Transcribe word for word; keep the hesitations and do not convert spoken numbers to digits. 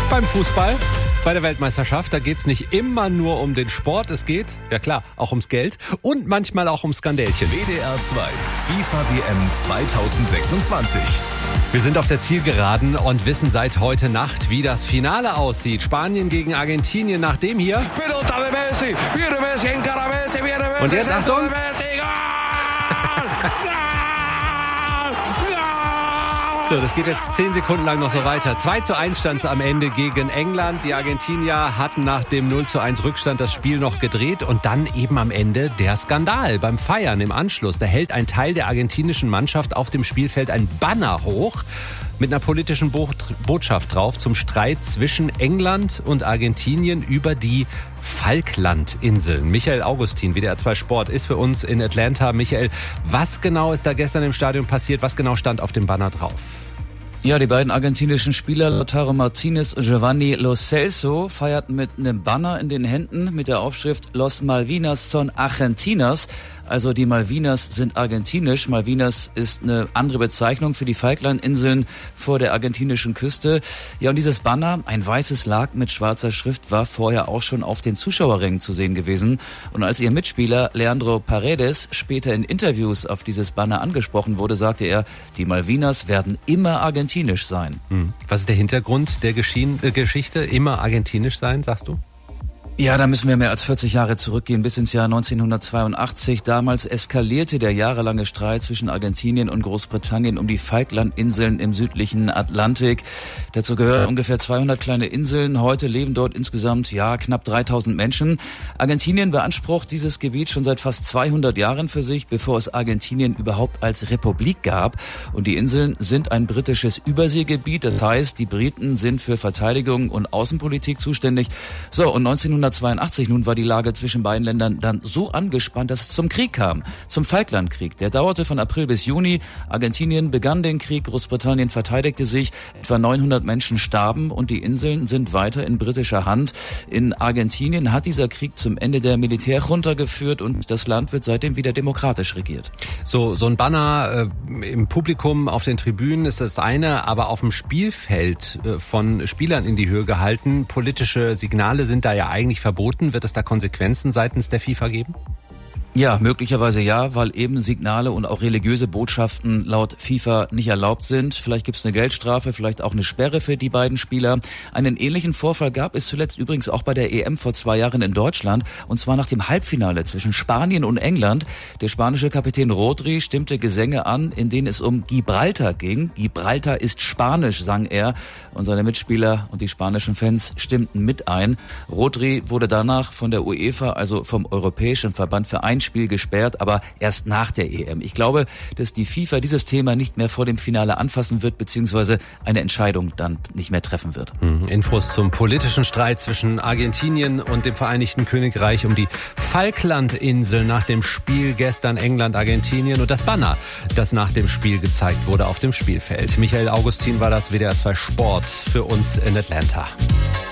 Beim Fußball, bei der Weltmeisterschaft, da geht's nicht immer nur um den Sport, es geht, ja klar, auch ums Geld und manchmal auch ums Skandälchen. W D R zwei, FIFA W M zweitausendsechsundzwanzig. Wir sind auf der Zielgeraden und wissen seit heute Nacht, wie das Finale aussieht. Spanien gegen Argentinien nach dem hier. Und jetzt Achtung! So, das geht jetzt zehn Sekunden lang noch so weiter. zwei zu eins stand es am Ende gegen England. Die Argentinier hatten nach dem null zu eins Rückstand das Spiel noch gedreht und dann eben am Ende der Skandal. Beim Feiern im Anschluss, da hält ein Teil der argentinischen Mannschaft auf dem Spielfeld ein Banner hoch mit einer politischen Bo- Botschaft drauf zum Streit zwischen England und Argentinien über die Falklandinseln. Michael Augustin, W D R zwei Sport, ist für uns in Atlanta. Michael, was genau ist da gestern im Stadion passiert? Was genau stand auf dem Banner drauf? Ja, die beiden argentinischen Spieler Lautaro Martinez und Giovanni Lo Celso feierten mit einem Banner in den Händen mit der Aufschrift Los Malvinas son Argentinas. Also die Malvinas sind argentinisch. Malvinas ist eine andere Bezeichnung für die Falklandinseln vor der argentinischen Küste. Ja, und dieses Banner, ein weißes Laken mit schwarzer Schrift, war vorher auch schon auf den Zuschauerrängen zu sehen gewesen. Und als ihr Mitspieler Leandro Paredes später in Interviews auf dieses Banner angesprochen wurde, sagte er, die Malvinas werden immer argentinisch sein. Hm. Was ist der Hintergrund der Geschehen, äh, Geschichte? Immer argentinisch sein, sagst du? Ja, da müssen wir mehr als vierzig Jahre zurückgehen, bis ins Jahr neunzehnhundertzweiundachtzig. Damals eskalierte der jahrelange Streit zwischen Argentinien und Großbritannien um die Falklandinseln im südlichen Atlantik. Dazu gehören ungefähr zweihundert kleine Inseln. Heute leben dort insgesamt, ja, knapp dreitausend Menschen. Argentinien beansprucht dieses Gebiet schon seit fast zweihundert Jahren für sich, bevor es Argentinien überhaupt als Republik gab. Und die Inseln sind ein britisches Überseegebiet. Das heißt, die Briten sind für Verteidigung und Außenpolitik zuständig. So, und neunzehnhundertzweiundachtzig nun war die Lage zwischen beiden Ländern dann so angespannt, dass es zum Krieg kam, zum Falklandkrieg. Der dauerte von April bis Juni. Argentinien begann den Krieg, Großbritannien verteidigte sich, etwa neunhundert Menschen starben und die Inseln sind weiter in britischer Hand. In Argentinien hat dieser Krieg zum Ende der Militärjunta geführt und das Land wird seitdem wieder demokratisch regiert. So, so ein Banner äh, im Publikum auf den Tribünen ist das eine, aber auf dem Spielfeld äh, von Spielern in die Höhe gehalten. Politische Signale sind da ja eigentlich verboten. Wird es da Konsequenzen seitens der FIFA geben? Ja, möglicherweise ja, weil eben Signale und auch religiöse Botschaften laut FIFA nicht erlaubt sind. Vielleicht gibt es eine Geldstrafe, vielleicht auch eine Sperre für die beiden Spieler. Einen ähnlichen Vorfall gab es zuletzt übrigens auch bei der E M vor zwei Jahren in Deutschland, und zwar nach dem Halbfinale zwischen Spanien und England. Der spanische Kapitän Rodri stimmte Gesänge an, in denen es um Gibraltar ging. Gibraltar ist Spanisch, sang er, und seine Mitspieler und die spanischen Fans stimmten mit ein. Rodri wurde danach von der UEFA, also vom Europäischen Verband für ein Spiel gesperrt, aber erst nach der E M. Ich glaube, dass die FIFA dieses Thema nicht mehr vor dem Finale anfassen wird, beziehungsweise eine Entscheidung dann nicht mehr treffen wird. Mhm. Infos zum politischen Streit zwischen Argentinien und dem Vereinigten Königreich um die Falklandinseln nach dem Spiel gestern England-Argentinien und das Banner, das nach dem Spiel gezeigt wurde auf dem Spielfeld. Michael Augustin war das, W D R zwei Sport für uns in Atlanta.